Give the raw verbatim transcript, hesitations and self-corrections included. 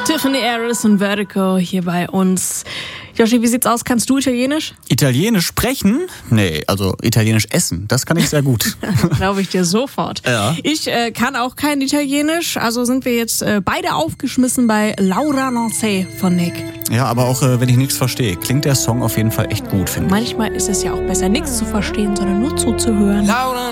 Tiffany Harris und Vertigo hier bei uns. Joshi, wie sieht's aus? Kannst du Italienisch? Italienisch sprechen? Nee, also Italienisch essen, das kann ich sehr gut. Glaube ich dir sofort. Ja. Ich äh, kann auch kein Italienisch, also sind wir jetzt äh, beide aufgeschmissen bei Laura Lancey von Nick. Ja, aber auch äh, wenn ich nichts verstehe, klingt der Song auf jeden Fall echt gut, finde ich. Manchmal ist es ja auch besser, nichts zu verstehen, sondern nur zuzuhören. Laura